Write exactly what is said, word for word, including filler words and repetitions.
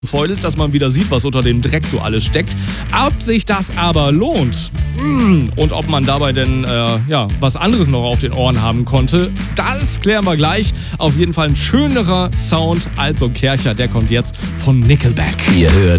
feudelt, dass man wieder sieht, was unter dem Dreck so alles steckt. Ob sich das aber lohnt und ob man dabei denn äh, ja, was anderes noch auf den Ohren haben konnte, das klären wir gleich. Auf jeden Fall ein schönerer Sound als so ein Kercher, der kommt jetzt von Nickelback. Ihr hört